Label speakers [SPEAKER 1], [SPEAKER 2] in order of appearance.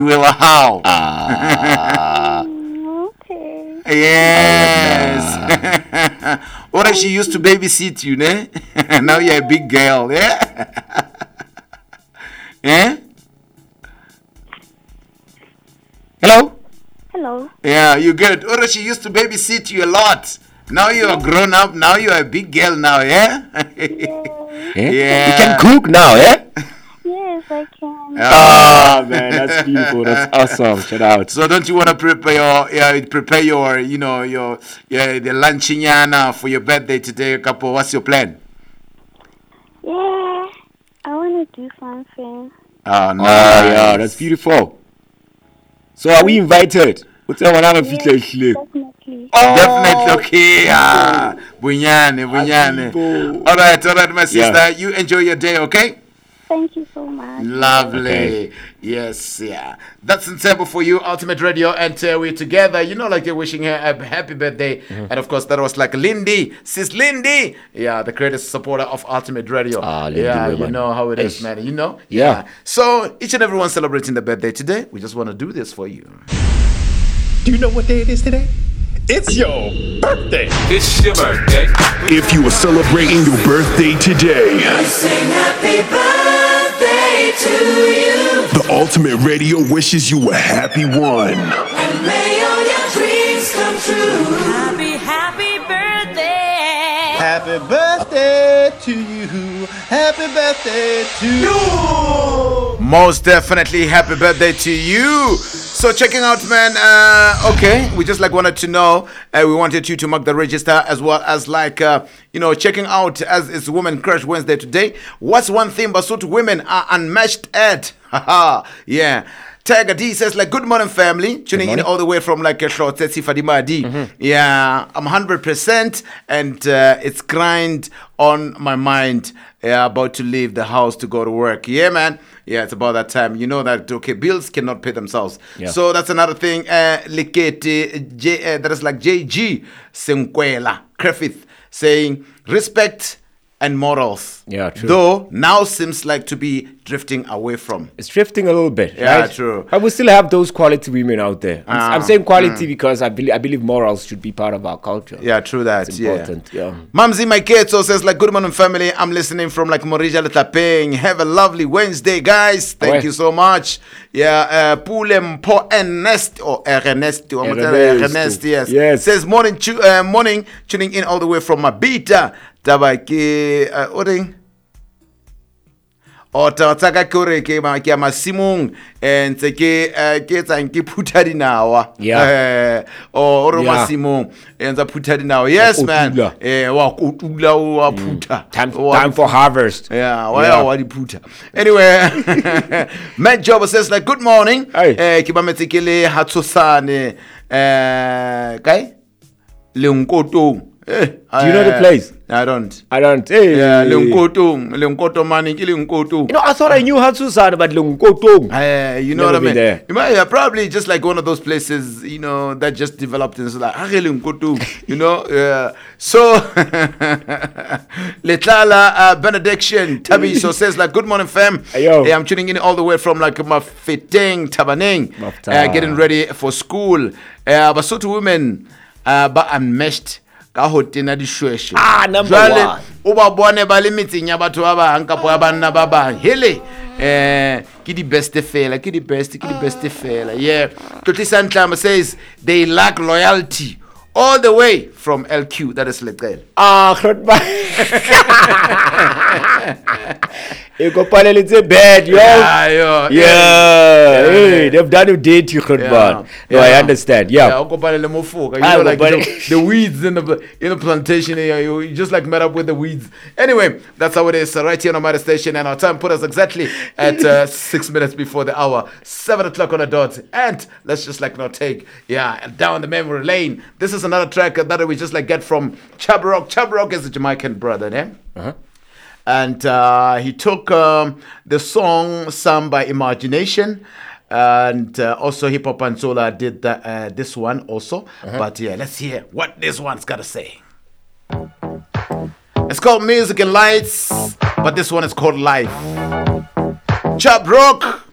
[SPEAKER 1] will how?
[SPEAKER 2] Okay.
[SPEAKER 1] Yes. Or she used to babysit you, ne? Now you're a big girl, yeah? Yeah? Hello?
[SPEAKER 2] Hello.
[SPEAKER 1] Yeah, you good. Or she used to babysit you a lot. Now you're grown up. Now you're a big girl now, yeah?
[SPEAKER 2] Yes.
[SPEAKER 1] Yeah.
[SPEAKER 3] You can cook now, yeah?
[SPEAKER 2] Yes, I can.
[SPEAKER 3] Oh man, that's beautiful. That's awesome. Shout out.
[SPEAKER 1] So don't you want to prepare your the lunchinyana for your birthday today, couple? What's your plan?
[SPEAKER 2] Yeah. I want to do something.
[SPEAKER 1] Oh, no.
[SPEAKER 3] Yeah, that's beautiful. So are we invited? What's that one? I'm
[SPEAKER 2] Definitely.
[SPEAKER 1] Definitely okay. Bunyane. All right, my sister.
[SPEAKER 3] Yeah.
[SPEAKER 1] You enjoy your day, okay?
[SPEAKER 2] Thank you so much.
[SPEAKER 1] Lovely.
[SPEAKER 3] Okay.
[SPEAKER 1] Yes, yeah. That's Ntebo for you, Ultimate Radio, and we're together. You know, like you're wishing her a happy birthday. And of course, that was like Lindy, Sis Lindy. Yeah, the greatest supporter of Ultimate Radio.
[SPEAKER 3] Lindy,
[SPEAKER 1] yeah, you
[SPEAKER 3] woman.
[SPEAKER 1] know how it is,
[SPEAKER 3] Yes.
[SPEAKER 1] man. You know?
[SPEAKER 3] Yeah.
[SPEAKER 1] So each and everyone celebrating the birthday today, we just want to do this for you.
[SPEAKER 4] Do you know what day it is today? It's your birthday.
[SPEAKER 5] It's your birthday.
[SPEAKER 6] If you are celebrating your birthday today,
[SPEAKER 7] Sing happy birthday to you,
[SPEAKER 6] the Ultimate Radio wishes you a happy one.
[SPEAKER 7] and may all your dreams come true.
[SPEAKER 8] Happy birthday.
[SPEAKER 4] Happy birthday to you. Happy birthday to you.
[SPEAKER 1] Most definitely, happy birthday to you. So checking out, man. Okay, we just like wanted to know. We wanted you to mark the register as well as like checking out as it's Women Crush Wednesday today. What's one thing Basotho women are unmatched at? Haha, yeah. Tiger D says like, good morning family, tuning in all the way from like Hlotsetsi Fadima D. Yeah, I'm 100% and it's grind on my mind. Yeah, about to leave the house to go to work. Yeah, man. Yeah, it's about that time. You know that, okay, bills cannot pay themselves.
[SPEAKER 3] Yeah.
[SPEAKER 1] So that's another thing. Likete, that is like JG Senkwela Griffith saying, respect and morals.
[SPEAKER 3] Yeah, true.
[SPEAKER 1] Though now seems like to be drifting away from.
[SPEAKER 3] It's drifting a little bit.
[SPEAKER 1] Yeah,
[SPEAKER 3] right?
[SPEAKER 1] true.
[SPEAKER 3] But we still have those quality women out there. I'm saying quality because I believe morals should be part of our culture.
[SPEAKER 1] Yeah, true that.
[SPEAKER 3] It's important. Yeah.
[SPEAKER 1] Mamzi Maiketo says like, good morning family. I'm listening from like Morija Letapeng. Have a lovely Wednesday, guys. Thank
[SPEAKER 3] Ouais.
[SPEAKER 1] you so much. Yeah, Pule Mpo Ernest or Ernest. Ernest, yes.
[SPEAKER 3] Yes.
[SPEAKER 1] Says morning tuning in all the way from Mabita. Tabaki Oding. O tataka kore ke masimung and ke tsa nke putha dinawa o ro
[SPEAKER 3] Yeah.
[SPEAKER 1] masimung and za putha dinawa. Yes man, wa kotula wa putha
[SPEAKER 3] Time for harvest.
[SPEAKER 1] yeah, wa di putha. Anyway, Matt Job says like, good morning.
[SPEAKER 3] Hey.
[SPEAKER 1] Ke ba metsekele hatsosane kai Lenkotong.
[SPEAKER 3] Do you know the place?
[SPEAKER 1] I don't.
[SPEAKER 3] I don't. Hey.
[SPEAKER 1] Yeah, Lenkotong money, Lenkotong.
[SPEAKER 3] You know, I thought I knew Hatsusan, but Lungkotong.
[SPEAKER 1] You know
[SPEAKER 3] Never
[SPEAKER 1] what I
[SPEAKER 3] been
[SPEAKER 1] mean?
[SPEAKER 3] there.
[SPEAKER 1] You might, probably just like one of those places, you know, that just developed and it's like, you know, yeah. So, Letlala benediction, Tabiso says like, good morning fam.
[SPEAKER 3] Ayo.
[SPEAKER 1] Yeah, I'm tuning in all the way from like Mafeteng, Tabaneng,
[SPEAKER 3] Mafta.
[SPEAKER 1] getting ready for school. Basotho women, but unmeshed. Ka ho tena dishweshwe.
[SPEAKER 3] Number
[SPEAKER 1] Jwale,
[SPEAKER 3] one.
[SPEAKER 1] o ba bone ba le metseng ya batho ba bang kapo ya banna ba bang hele ke di best fela fela. Yeah, Totisa Ntlama says they lack loyalty all the way from LQ, that is Letel.
[SPEAKER 3] Grootman. You go it's a bad, yo.
[SPEAKER 1] Yeah.
[SPEAKER 3] Hey, they've done you dirty, Grootman. No, I understand. Yeah.
[SPEAKER 1] You know, like the weeds in the plantation area, you just like met up with the weeds. Anyway, that's how it is right here on Omada Station, and our time put us exactly at 6 minutes before the hour, 7 o'clock on the dot. And let's just like not take down the memory lane. This is another track that we just like get from Chub Rock. Chub Rock is a Jamaican brother, eh? And he took the song Sung by Imagination, and also Hip Hop and Sola did this one also. But yeah, let's hear what this one's got to say. It's called Music and Lights, but this one is called Life. Chub Rock.